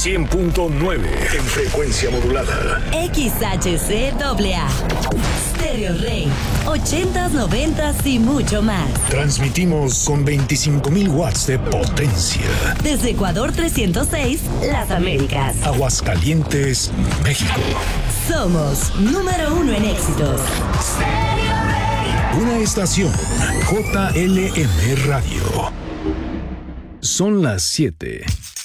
100.9 en frecuencia modulada. XHCAA. Stereo Rey. 80s, 90s y mucho más. Transmitimos con 25,000 watts de potencia. Desde Ecuador 306, Las Américas. Aguascalientes, México. Somos número 1 en éxitos. Una estación JLM Radio. Son las 7